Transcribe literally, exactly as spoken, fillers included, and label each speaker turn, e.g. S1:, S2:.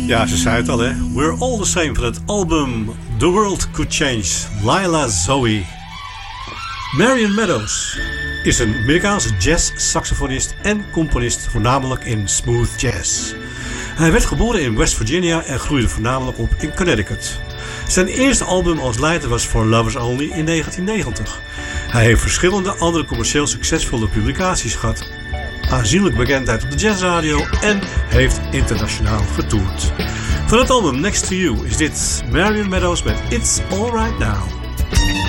S1: Ja, ze zei het al, hè. We're all the same van het album The World Could Change, Lila Zoe. Marion Meadows is een Amerikaanse jazz-saxofonist en componist, voornamelijk in smooth jazz. Hij werd geboren in West Virginia en groeide voornamelijk op in Connecticut. Zijn eerste album als leider was For Lovers Only in negentien negentig. Hij heeft verschillende andere commercieel succesvolle publicaties gehad, aanzienlijk bekendheid op de jazzradio en heeft internationaal getoerd. Van het album Next to You is dit Marion Meadows met It's Alright Now.